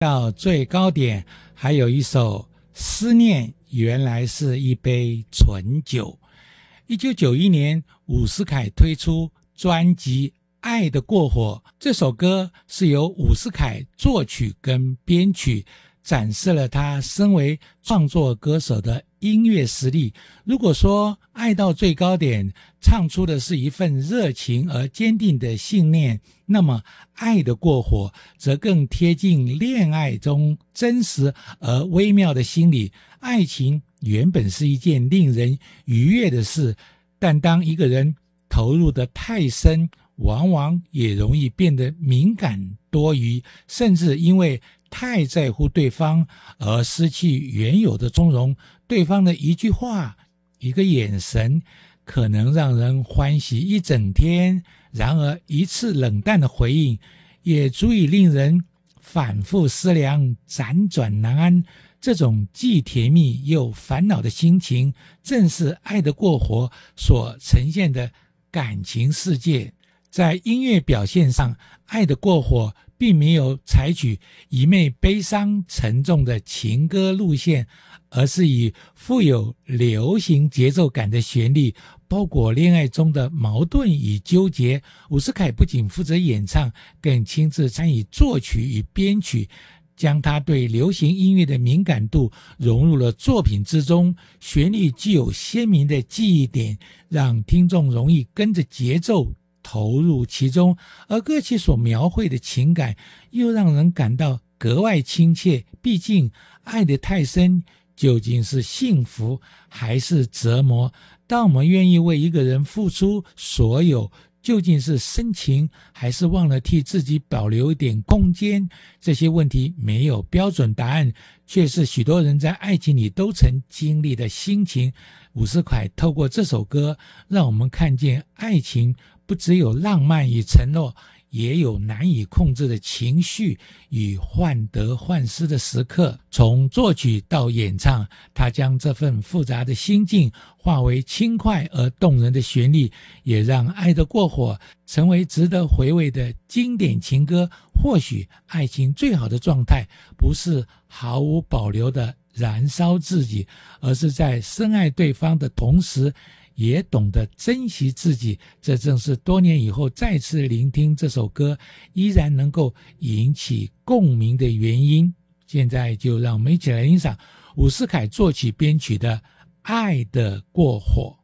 到最高点，还有一首思念原来是一杯醇酒。1991年伍思凯推出专辑《爱的过火》，这首歌是由伍思凯作曲跟编曲，展示了他身为创作歌手的音乐实力。如果说爱到最高点唱出的是一份热情而坚定的信念，那么爱的过火则更贴近恋爱中真实而微妙的心理。爱情原本是一件令人愉悦的事，但当一个人投入得太深，往往也容易变得敏感多疑，甚至因为太在乎对方而失去原有的从容。对方的一句话，一个眼神，可能让人欢喜一整天，然而一次冷淡的回应也足以令人反复思量，辗转难安。这种既甜蜜又烦恼的心情，正是爱的过火所呈现的感情世界。在音乐表现上，爱的过火并没有采取一昧悲伤沉重的情歌路线，而是以富有流行节奏感的旋律包裹恋爱中的矛盾与纠结。伍思凯不仅负责演唱，更亲自参与作曲与编曲，将他对流行音乐的敏感度融入了作品之中。旋律具有鲜明的记忆点，让听众容易跟着节奏投入其中，而歌曲所描绘的情感又让人感到格外亲切。毕竟爱得太深，究竟是幸福还是折磨？当我们愿意为一个人付出所有，究竟是深情还是忘了替自己保留一点空间？这些问题没有标准答案，却是许多人在爱情里都曾经历的心情。伍思凯透过这首歌让我们看见爱情不只有浪漫与承诺，也有难以控制的情绪与患得患失的时刻。从作曲到演唱，他将这份复杂的心境化为轻快而动人的旋律，也让爱的过火成为值得回味的经典情歌。或许爱情最好的状态不是毫无保留地燃烧自己，而是在深爱对方的同时也懂得珍惜自己。这正是多年以后再次聆听这首歌依然能够引起共鸣的原因。现在就让我们一起来欣赏伍思凯作曲编曲的《爱的过火》。